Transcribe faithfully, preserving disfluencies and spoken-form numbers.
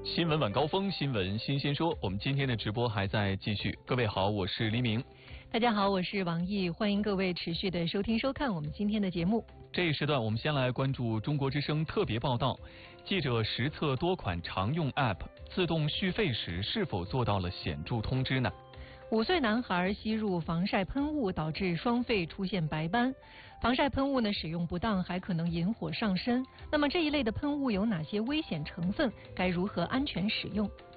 新闻晚高峰，新闻新鲜说，我们今天的直播还在继续。各位好，我是黎明。 大家好，我是王毅，欢迎各位持续的收听收看我们今天的节目。 这一时段我们先来关注中国之声特别报道，记者实测多款常用 App 自动续费时是否做到了显著通知呢？ 五岁男孩吸入防晒喷雾导致双肺出现白斑，防晒喷雾呢使用不当还可能引火上身。那么这一类的喷雾有哪些危险成分？该如何安全使用？